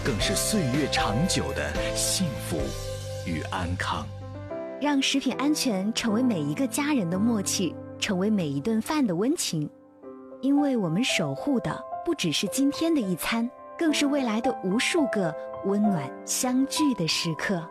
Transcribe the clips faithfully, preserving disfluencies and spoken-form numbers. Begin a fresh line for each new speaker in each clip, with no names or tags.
更是岁月长久的幸福与安康。
让食品安全成为每一个家人的默契，成为每一顿饭的温情。因为我们守护的不只是今天的一餐，更是未来的无数个温暖相聚的时刻。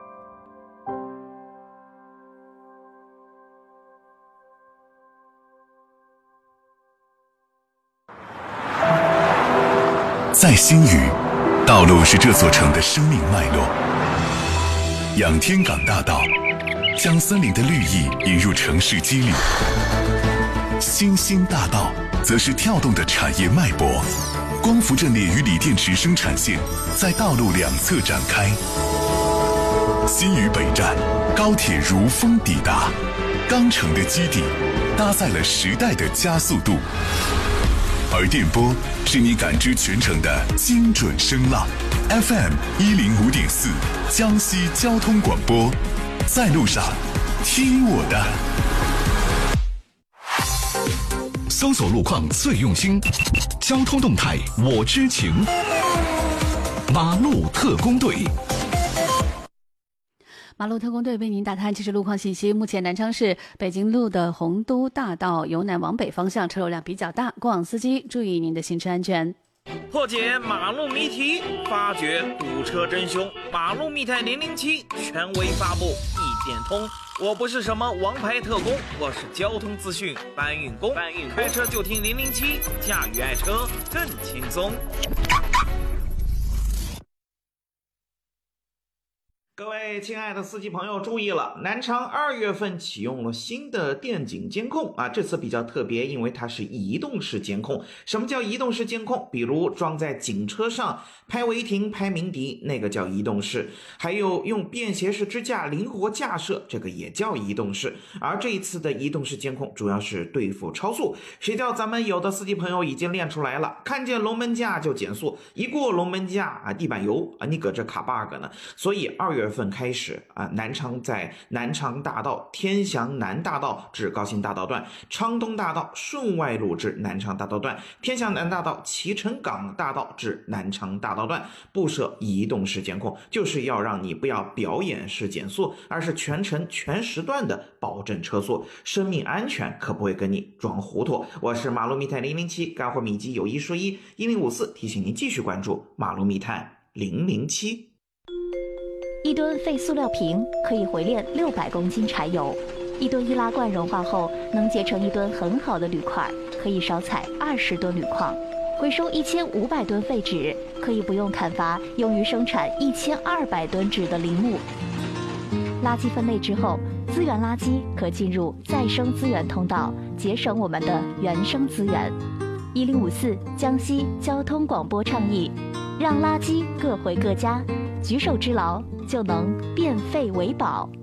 在新余，道路是这座城的生命脉络。仰天港大道将森林的绿意引入城市肌理，新兴大道则是跳动的产业脉搏。光伏阵列与锂电池生产线在道路两侧展开。新余北站，高铁如风抵达，钢城的基地搭载了时代的加速度。而电波是你感知全程的精准声浪 ，F M 一零五点四，江西交通广播，在路上听我的。
搜索路况最用心，交通动态我知情。马路特工队。
马路特工队为您打探即时路况信息。目前南昌市北京路的洪都大道由南往北方向车流量比较大，过往司机注意您的行车安全。
破解马路谜题，发掘堵车真凶。马路密探零零七权威发布，一点通。我不是什么王牌特工，我是交通资讯搬运工。搬运开车就听零零七，驾驭爱车更轻松。各位亲爱的司机朋友注意了，南昌二月份启用了新的电警监控啊，这次比较特别，因为它是移动式监控。什么叫移动式监控？比如装在警车上拍违停、拍鸣笛，那个叫移动式；还有用便携式支架灵活架设，这个也叫移动式。而这一次的移动式监控主要是对付超速，谁叫咱们有的司机朋友已经练出来了，看见龙门架就减速，一过龙门架啊，地板油啊，你搁这卡 bug 呢。所以二月份开始啊，南昌在南昌大道、天祥南大道至高新大道段、昌东大道顺外路至南昌大道段、天祥南大道、脐橙港大道至南昌大道段布设移动式监控，就是要让你不要表演式减速，而是全程全时段的保证车速，生命安全可不会跟你装糊涂。我是马路密探零零七，干货秘籍有一说一，一零五四提醒您继续关注马路密探零零七。
一吨废塑料瓶可以回炼六百公斤柴油，一吨易拉罐融化后能结成一吨很好的铝块，可以少采二十吨铝矿。回收一千五百吨废纸，可以不用砍伐用于生产一千二百吨纸的林木。垃圾分类之后，资源垃圾可进入再生资源通道，节省我们的原生资源。一零五四江西交通广播倡议，让垃圾各回各家，举手之劳就能变废为宝。